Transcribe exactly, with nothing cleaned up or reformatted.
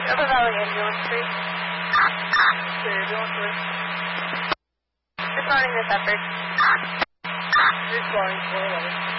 Upper Valley Ambulance three. Okay, ambulance three. Responding to this effort. Responding to four eleven.